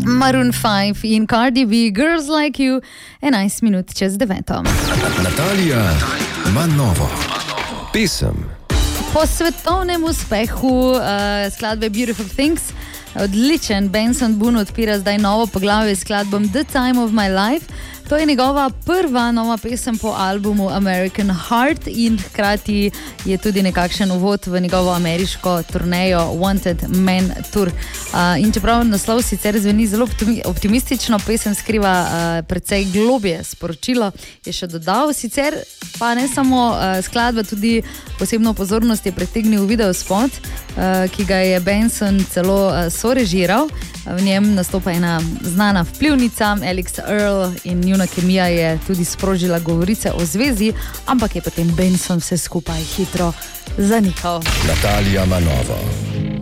Maroon 5 in Cardi B, Girls Like You, 11 minut čez 9. Natalija Manova. Pesem. Po svetovnem uspehu skladbe Beautiful Things odličen Benson Boone odpira zdaj novo poglavje s skladbom The Time of My Life. To je njegova prva nova pesem po albumu American Heart in hkrati je tudi nekakšen uvod v njegovo ameriško turnejo Wanted Man Tour. In čeprav naslov sicer zveni zelo optimistično, pesem skriva precej globje sporočilo, je še dodal. Sicer pa ne samo skladba, tudi posebno pozornost je pritegnil videospot, ki ga je Benson celo sorežiral. V njem nastopa ena znana vplivnica, Alex Earl, in njuna kemija je tudi sprožila govorice o zvezi, ampak je potem Benson vse skupaj hitro zanikal. Natalija Manova.